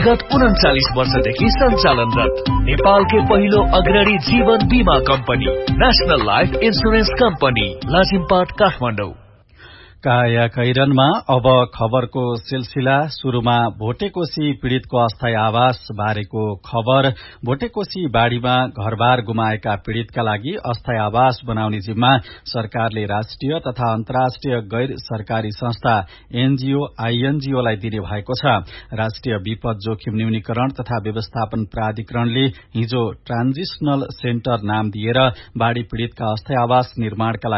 विगत 39 वर्षदेखि सञ्चालनरत नेपालकै पहिलो अग्रणी जीवन बीमा company national life insurance company Lazimpat Kathmandu. काया कैरनमा अब खबरको सिलसिला। शुरूमा भोटेकोशी पीड़ितको अस्थायी आवास बारेको खबर। भोटेकोशी बाढ़ीमा घरबार गुमाएका पीड़ितका लागि अस्थायी आवास बनाउने जिम्मा सरकारले राष्ट्रिय तथा अन्तर्राष्ट्रिय गैर सरकारी संस्था एनजीओ आईएनजीओलाई दिने भएको छ। राष्ट्रिय विपद जोखिम न्यूनीकरण तथा व्यवस्थापन प्राधिकरणले हिजो ट्रान्जिशनल सेन्टर नाम दिएर बाढ़ी पीड़ितका अस्थायी आवास निर्माणका